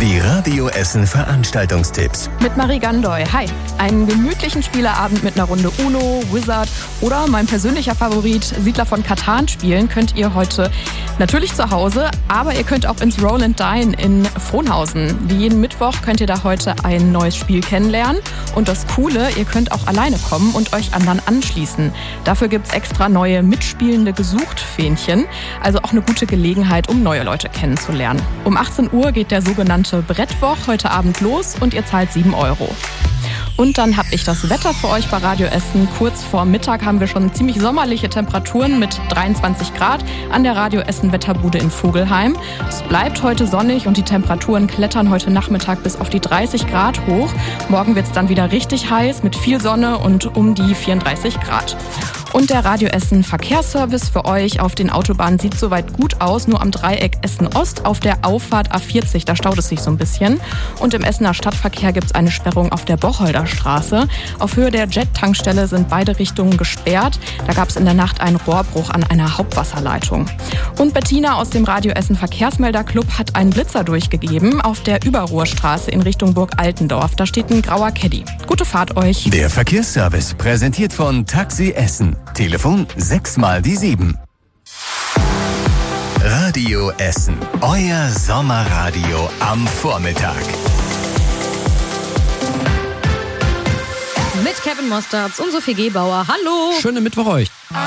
Die Radio Essen Veranstaltungstipps. Mit Marie Gandoy. Hi. Einen gemütlichen Spieleabend mit einer Runde Uno, Wizard oder mein persönlicher Favorit Siedler von Catan spielen könnt ihr heute natürlich zu Hause, aber ihr könnt auch ins Roll and Dine in Frohnhausen. Wie jeden Mittwoch könnt ihr da heute ein neues Spiel kennenlernen. Und das Coole, ihr könnt auch alleine kommen und euch anderen anschließen. Dafür gibt's extra neue mitspielende Gesucht-Fähnchen. Also auch eine gute Gelegenheit, um neue Leute kennenzulernen. Um 18 Uhr geht der sogenannte Brettwoch heute Abend los und ihr zahlt 7 €. Und dann habe ich das Wetter für euch bei Radio Essen. Kurz vor Mittag haben wir schon ziemlich sommerliche Temperaturen mit 23 Grad an der Radio Essen Wetterbude in Vogelheim. Es bleibt heute sonnig und die Temperaturen klettern heute Nachmittag bis auf die 30 Grad hoch. Morgen wird es dann wieder richtig heiß mit viel Sonne und um die 34 Grad. Und der Radio Essen Verkehrsservice für euch auf den Autobahnen sieht soweit gut aus. Nur am Dreieck Essen-Ost auf der Auffahrt A40, da staut es sich so ein bisschen. Und im Essener Stadtverkehr gibt es eine Sperrung auf der Bocholder Straße. Auf Höhe der Jet-Tankstelle sind beide Richtungen gesperrt. Da gab es in der Nacht einen Rohrbruch an einer Hauptwasserleitung. Und Bettina aus dem Radio Essen Verkehrsmelderclub hat einen Blitzer durchgegeben auf der Überruhrstraße in Richtung Burg Altendorf. Da steht ein grauer Caddy. Gute Fahrt euch. Der Verkehrsservice präsentiert von Taxi Essen. Telefon 6 mal die 7. Radio Essen. Euer Sommerradio am Vormittag. Mit Kevin Mosterz und Sophie Gebauer. Hallo. Schönen Mittwoch euch.